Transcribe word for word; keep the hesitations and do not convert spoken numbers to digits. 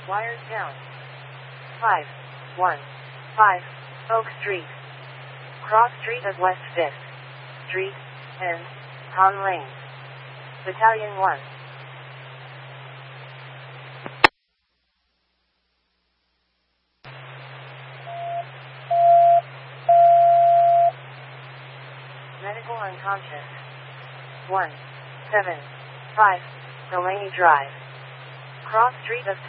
Wires down. five one five Oak Street. Cross Street of West fifth Street, and Con Lane. Battalion one. Medical unconscious. one seven five Delaney Drive. Cross Street of